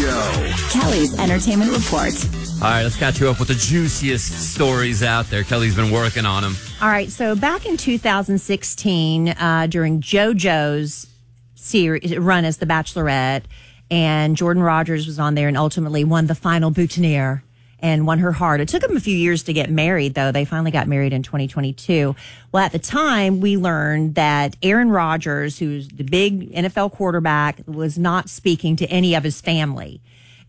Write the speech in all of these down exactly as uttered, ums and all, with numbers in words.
Show. Kelly's Entertainment Report. All right, let's catch you up with the juiciest stories out there. Kelly's been working on them. All right, so back in two thousand sixteen, uh, during JoJo's series, run as The Bachelorette, and Jordan Rogers was on there and ultimately won the final boutonniere and won her heart. It took them a few years to get married, though. They finally got married in twenty twenty-two. Well, at the time, we learned that Aaron Rodgers, who's the big N F L quarterback, was not speaking to any of his family.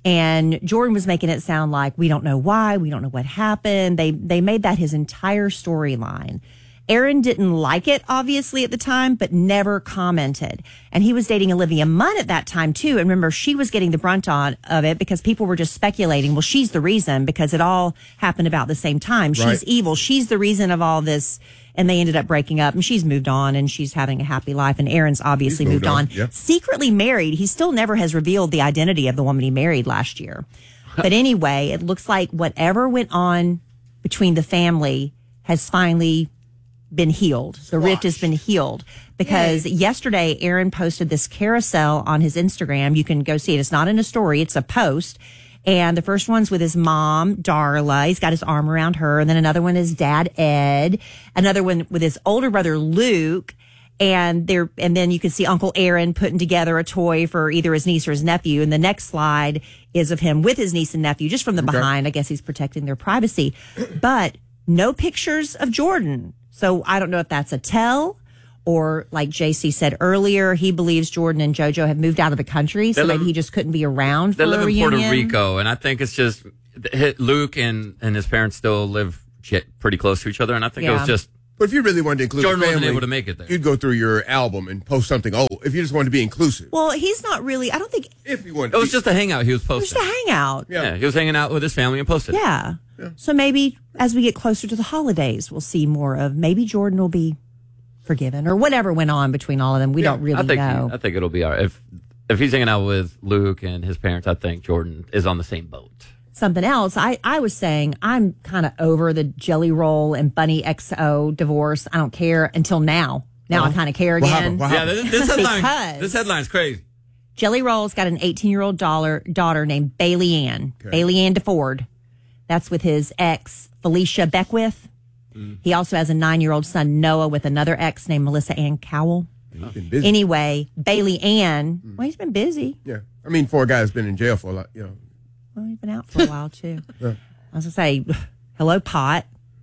And Jordan was making it sound like we don't know why, we don't know what happened. They they made that his entire storyline. Aaron didn't like it, obviously, at the time, but never commented. And he was dating Olivia Munn at that time, too. And remember, she was getting the brunt on of it because people were just speculating, well, she's the reason because it all happened about the same time. She's Right. evil. She's the reason of all this. And they ended up breaking up, and she's moved on, and she's having a happy life. And Aaron's obviously He's moved, moved on. on, yep. Secretly married. He still never has revealed the identity of the woman he married last year. But anyway, it looks like whatever went on between the family has finally been healed. The rift has been healed because Yay. yesterday Aaron posted this carousel on his Instagram. You can go see it. It's not in a story. It's a post. And the first one's with his mom, Darla. He's got his arm around her. And then another one is dad, Ed. Another one with his older brother, Luke. And there, and then you can see Uncle Aaron putting together a toy for either his niece or his nephew. And the next slide is of him with his niece and nephew, just from the Okay. behind. I guess he's protecting their privacy. But no pictures of Jordan. So I don't know if that's a tell or, like J C said earlier, he believes Jordan and JoJo have moved out of the country, so They live- maybe he just couldn't be around for They live a in reunion. Puerto Rico, and I think it's just Luke and, and his parents still live pretty close to each other, and I think it Yeah. was just But if you really wanted to include Jordan the wasn't family, able to make it there. you'd go through your album and post something old. If you just wanted to be inclusive. Well, he's not really, I don't think, If you wanted It to was be, just a hangout he was it was posting. just a hangout. Yeah. Yeah, he was hanging out with his family and posted it. Yeah. So maybe as we get closer to the holidays, we'll see more of maybe Jordan will be forgiven or whatever went on between all of them. We Yeah, don't really I think know. I think it'll be all right. If if he's hanging out with Luke and his parents, I think Jordan is on the same boat. Something else, I, I was saying I'm kind of over the Jelly Roll and Bunny X O divorce. I don't care until now. Now I kind of care What again. happened? What Yeah, happened? this, this headline Because- this headline's crazy. Jelly Roll's got an eighteen-year-old daughter, daughter named Bailey Ann. Bailey Ann DeFord. That's with his ex, Felicia Beckwith. Mm. He also has a nine-year-old son, Noah, with another ex named Melissa Ann Cowell. He's been busy. Anyway, Bailey Ann, well, he's been busy. yeah. I mean, for a guy that's been in jail for a lot, you know. Well, he's been out for a while, too. I was going to say, hello, pot.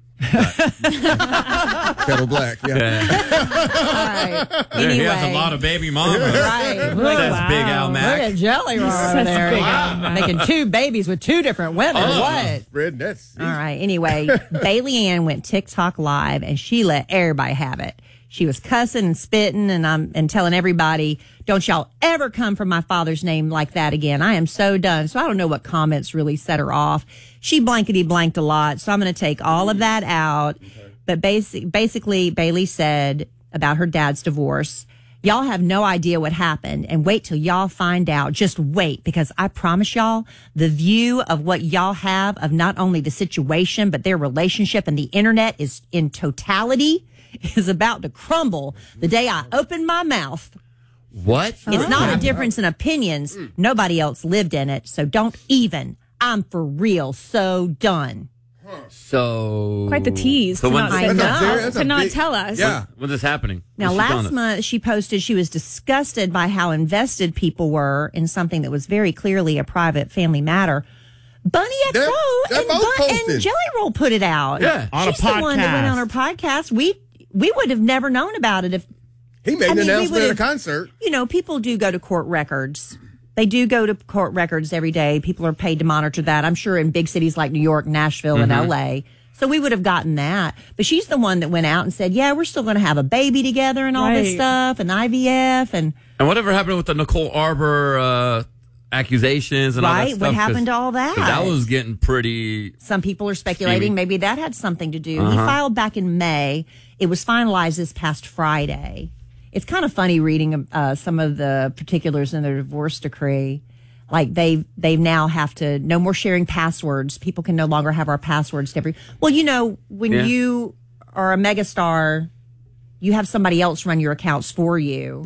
Kettle black. Yeah. All right. Anyway. He has a lot of baby mamas. Right. Look at this big Al Look Mac. at Jelly Roll over there. Wow. Making two babies with two different women. Oh. What? Fred, that's All right. Anyway, Bailey Ann went TikTok live and she let everybody have it. She was cussing and spitting and I'm and telling everybody, don't y'all ever come from my father's name like that again. I am so done. So I don't know what comments really set her off. She blankety blanked a lot. So I'm going to take all of that out. But basic, basically, Bailey said about her dad's divorce, y'all have no idea what happened and wait till y'all find out. Just wait, because I promise y'all the view of what y'all have of not only the situation, but their relationship and the internet is in totality is about to crumble the day I open my mouth. What? It's not a difference in opinions. Nobody else lived in it. So don't even. I'm for real. So done. So Quite the tease. So to when's, not, I That's a know. very- that's a to not big- tell us. Yeah. when's this happening? Now, When's she telling last us? month, she posted she was disgusted by how invested people were in something that was very clearly a private family matter. Bunny X O They're- and, they're both Bun- and posted. Jelly Roll put it out. Yeah. On a She's the one that went podcast. on her podcast. We we would have never known about it if, He made I an mean, we announcement at a would've- concert. you know, people do go to court records. They do go to court records every day. People are paid to monitor that. I'm sure in big cities like New York, Nashville, and L A. So we would have gotten that. But she's the one that went out and said, yeah, we're still going to have a baby together and all this Right. stuff and I V F and And whatever happened with the Nicole Arbor uh, accusations and all that right. stuff? What happened 'Cause- to all that? 'cause that was getting pretty. Some people are speculating Steamy. maybe that had something to do. Uh-huh. He filed back in May. It was finalized this past Friday. It's kind of funny reading uh, some of the particulars in the divorce decree. Like they they now have to no more sharing passwords. People can no longer have our passwords to every. Well, you know, when Yeah. you are a megastar, you have somebody else run your accounts for you. Yep.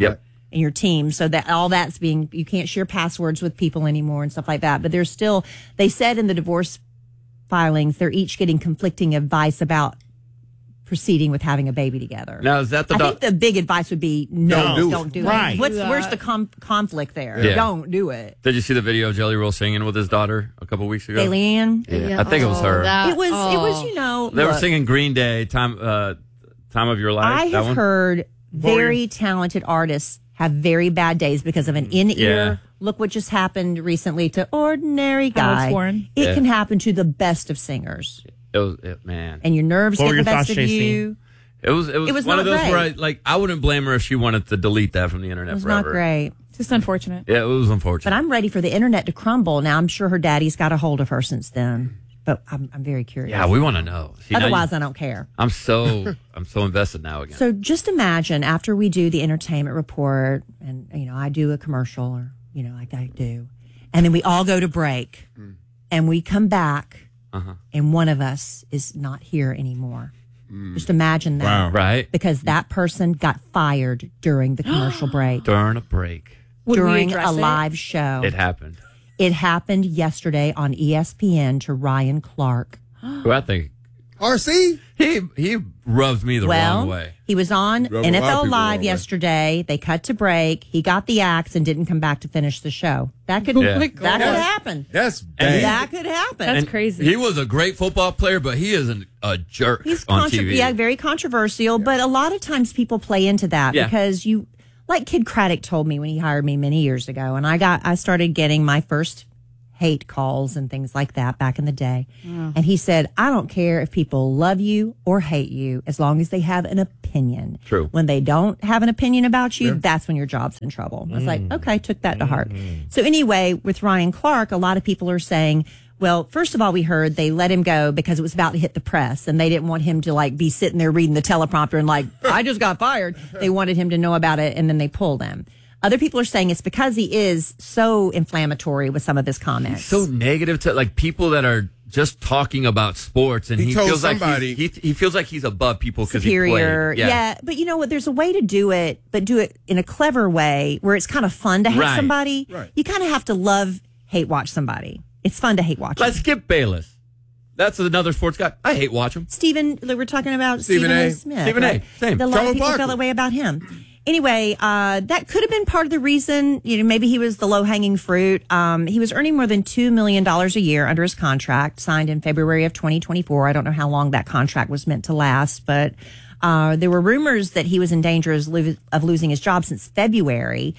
and your team. So that all that's being, you can't share passwords with people anymore and stuff like that. But there's still, they said in the divorce filings, they're each getting conflicting advice about proceeding with having a baby together. Now, is that the I doc- think the big advice would be no, Don't do it. don't do Right. it. What's where's the com- conflict there? Yeah. Don't do it. Did you see the video of Jelly Roll singing with his daughter a couple weeks ago? Leanne, Yeah, I think it was her. it was it was you know They were look, singing Green Day, time uh, time of your life. I that have one? heard very talented artists have very bad days because of an in-ear. Yeah. Look what just happened recently to Ordinary Guy. Alex Warren. It Yeah. can happen to the best of singers, It was it, man. and your nerves What were get the your best thoughts, of J C? you. It was it was, It was one not of those great. where I like I wouldn't blame her if she wanted to delete that from the internet It was forever. not great. It's just unfortunate. Yeah, it was unfortunate. But I'm ready for the internet to crumble. Now I'm sure her daddy's got a hold of her since then. But I'm I'm very curious. yeah, we want to know. See, now Otherwise, you- I don't care. I'm so I'm so invested now again. So just imagine after we do the entertainment report, and you know I do a commercial, or you know like I do, and then we all go to break, and we come back, Uh-huh. and one of us is not here anymore. Just imagine that, Wow. Right because that person got fired during the commercial break, during a break, Would we during address a it? live show. it happened. It happened yesterday on E S P N to Ryan Clark. Who I think R C? he he rubs me the well, wrong way. he was on Rubbed a N F lot of L people the Live wrong way. yesterday. They cut to break. He got the axe and didn't come back to finish the show. That could Yeah. that could happen. That's And bad. That could happen. That's And crazy. He was a great football player, but he isn't a jerk He's on contro- T V. yeah, very controversial. But a lot of times people play into that Yeah. because you, like Kid Craddock told me when he hired me many years ago, and I got I started getting my first hate calls and things like that back in the day. And he said, I don't care if people love you or hate you as long as they have an opinion. True. When they don't have an opinion about you, that's when your job's in trouble. I was like, okay, took that to heart. So anyway, with Ryan Clark, a lot of people are saying, well, first of all, we heard they let him go because it was about to hit the press and they didn't want him to like be sitting there reading the teleprompter and like, I just got fired. They wanted him to know about it and then they pulled him. Other people are saying it's because he is so inflammatory with some of his comments. so negative to like people that are just talking about sports, and He he, told feels somebody- like he's, he he feels like he's above people because he superior. played. Yeah. But you know what? There's a way to do it, but do it in a clever way where it's kind of fun to hate Right. somebody. Right. You kind of have to love, hate watch somebody. It's fun to hate watch. Let's them. skip Bayless. That's another sports guy. I hate watch him. Stephen, we're talking about Stephen Stephen A. A. Smith. Stephen A. right? Same. A lot Charles of people Barkley. felt that way about him. Anyway, uh, that could have been part of the reason. You know, maybe he was the low hanging fruit. Um, he was earning more than two million dollars a year under his contract, signed in February of twenty twenty-four. I don't know how long that contract was meant to last, but uh, there were rumors that he was in danger of, lo- of losing his job since February.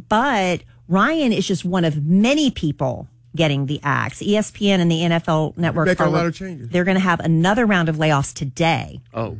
But Ryan is just one of many people getting the axe. E S P N and the N F L Network Making a are- lot of changes. They're going to have another round of layoffs today. Oh,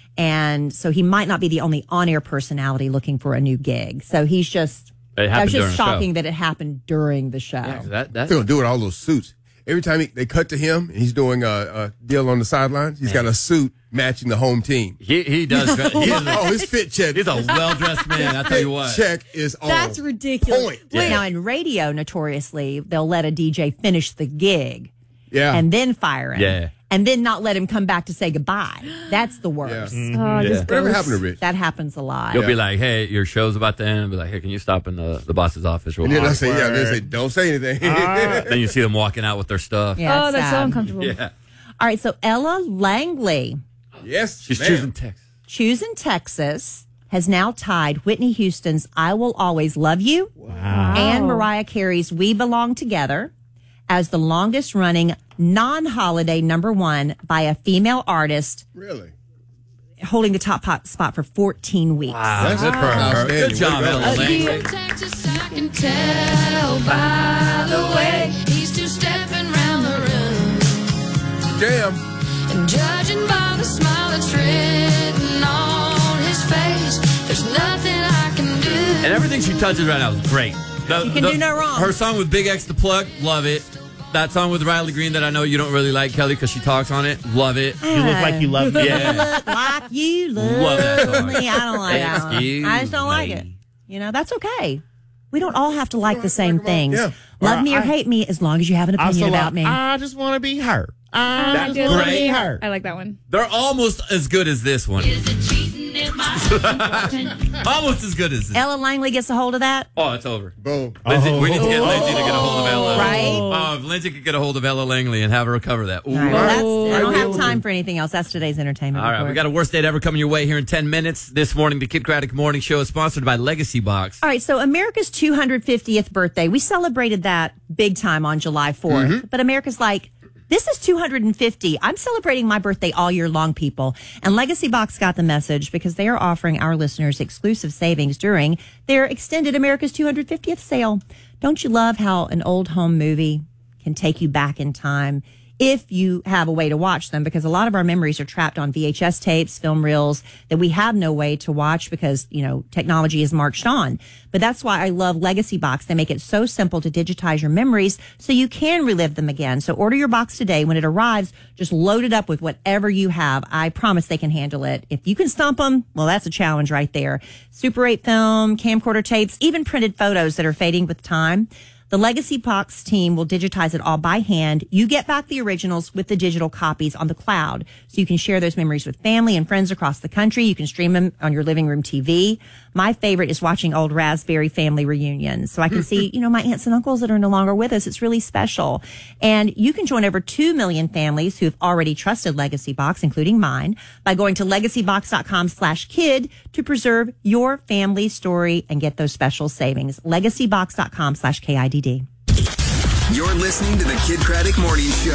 And so he might not be the only on-air personality looking for a new gig. So he's just, It that happened was during just the show. shocking that it happened during the show. yeah, that They're that going to do it with all those suits. Every time he, they cut to him and he's doing a, a deal on the sidelines, he's got a suit matching the home team. he he does. He is a, Oh, his fit check. he's a well dressed man. I tell you what. check is on That's ridiculous. point. Wait, Yeah. now in radio, notoriously, they'll let a D J finish the gig Yeah. and then fire him. Yeah. And then not let him come back to say goodbye. That's the worst. Oh, Yeah. just Whatever gross. happened to Rich? That happens a lot. You'll be like, hey, your show's about to end. And be like, hey, can you stop in the, the boss's office real And then I quick? say, yeah, they say, don't say anything. Then you see them walking out with their stuff. Yeah, Oh, it's that's so sad. uncomfortable. Yeah. All right, so Ella Langley, yes, She's ma'am. choosing Texas. choosing Texas, has now tied Whitney Houston's I Will Always Love You and Mariah Carey's We Belong Together as the longest running non-holiday number one by a female artist, Really? holding the top pot spot for fourteen weeks. Wow, That's good for her. outstanding. Good job, Way to go. Ella Uh, Langley. Texas, I can tell by the way he's two-stepping round the room. Jam. And judging by the smile that's written on his face, there's nothing I can do. And everything she touches right now is great. The- You can the- do no wrong. Her song with Big X The Plug, love it. That song with Riley Green that I know you don't really like, Kelly, because she talks on it, love it. You look like you love me. Yeah. Look like you love, Love that song. me. I don't like that one. Excuse I just don't like me. it. You know, that's okay. We don't all have to like the same things. Yeah. Love Or me or I- hate me as long as you have an I also opinion about love, me. I just want to be her. I That's just want to great. be her. I like that one. They're almost as good as this one. Is it cheating if my Almost as good as this. Ella Langley gets a hold of that. Oh, it's over. Boom. Lindsay, we need to get Lindsay to get a hold of Ella. Right? Oh, if Lindsay could get a hold of Ella Langley and have her cover that. Ooh. All right, well, that's, I don't I have will. time for anything else. That's today's entertainment. All right, report. we got a worst date ever coming your way here in ten minutes. This morning, the Kid Craddock Morning Show is sponsored by Legacy Box. All right, so America's two hundred fiftieth birthday, we celebrated that big time on July fourth. Mm-hmm. But America's like, this is two hundred fifty. I'm celebrating my birthday all year long, people. And Legacy Box got the message because they are offering our listeners exclusive savings during their extended America's two hundred fiftieth sale. Don't you love how an old home movie can take you back in time if you have a way to watch them? Because a lot of our memories are trapped on V H S tapes, film reels that we have no way to watch because, you know, technology has marched on. But that's why I love Legacy Box. They make it so simple to digitize your memories so you can relive them again. So order your box today. When it arrives, just load it up with whatever you have. I promise they can handle it. If you can stump them, well, that's a challenge right there. Super eight film, camcorder tapes, even printed photos that are fading with time. The Legacy Box team will digitize it all by hand. You get back the originals with the digital copies on the cloud, so you can share those memories with family and friends across the country. You can stream them on your living room T V. My favorite is watching old Raspberry family reunions, so I can see, you know, my aunts and uncles that are no longer with us. It's really special. And you can join over two million families who've already trusted Legacy Box, including mine, by going to legacybox.com slash kid to preserve your family story and get those special savings. legacybox.com slash K I D D. You're listening to the Kid Craddock Morning Show.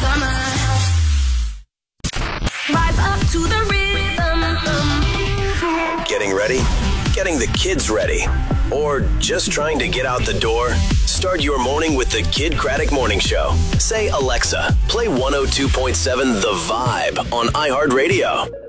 Rise up to the rhythm. Getting ready? Getting the kids ready? Or just trying to get out the door? Start your morning with the Kid Craddock Morning Show. Say, Alexa, play one oh two point seven The Vibe on iHeartRadio.